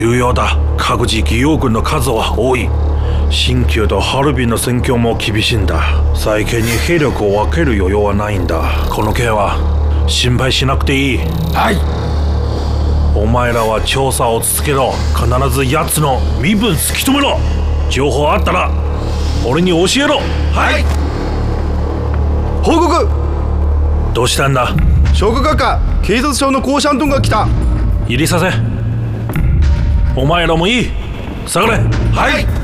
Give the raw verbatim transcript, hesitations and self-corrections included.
重要だ。各自義勇軍の数は多い。新旧とハルビンの戦況も厳しいんだ。再建に兵力を分ける余裕はないんだ。この件は心配しなくていい。 はい。 お前らは調査を続けろ。必ず奴の身分突き止めろ。情報あったら俺に教えろ。 はい。報告。 どうしたんだ。 将軍閣下、警察庁のコーシャントンが来た。 入りさせ。お前らもいい。下がれ。 はい。